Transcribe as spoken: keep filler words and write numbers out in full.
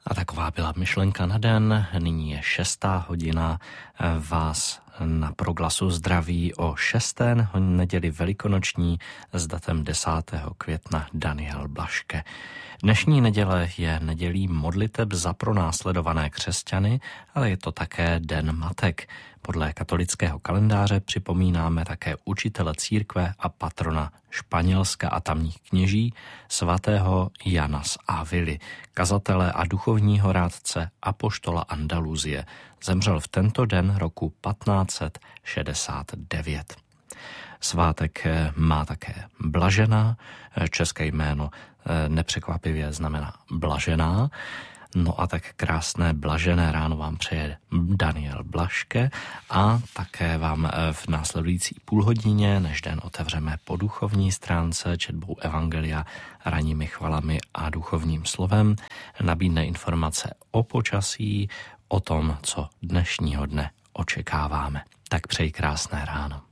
A taková byla myšlenka na den. Nyní je šestá hodina. Vás na Proglasu zdraví o šesté neděli velikonoční s datem desátého května Daniel Blaške. Dnešní neděle je nedělí modliteb za pronásledované křesťany, ale je to také Den matek. Podle katolického kalendáře připomínáme také učitele církve a patrona Španělska a tamních kněží svatého Jana z Ávily, kazatele a duchovního rádce apoštola Andaluzie. Zemřel v tento den roku patnáct set šedesát devět. Svátek má také Blažená, české jméno nepřekvapivě znamená blažená. No a tak krásné blažené ráno vám přeje Daniel Blaške a také vám v následující půlhodině, než den otevřeme po duchovní stránce četbou evangelia, ranními chvalami a duchovním slovem, nabídne informace o počasí, o tom, co dnešního dne očekáváme. Tak přeji krásné ráno.